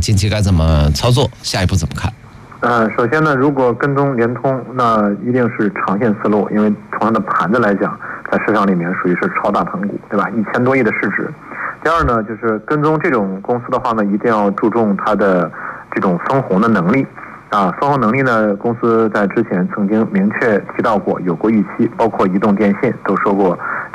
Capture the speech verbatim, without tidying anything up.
近期该怎么操作？下一步怎么看？ 呃，首先呢，如果跟踪联通，那一定是长线思路，因为从它的盘子来讲，在市场里面属于是超大盘股，对吧？一千多亿的市值。第二呢，就是跟踪这种公司的话呢，一定要注重它的这种分红的能力。啊，分红能力呢，公司在之前曾经明确提到过，有过预期，包括移动电信都说过，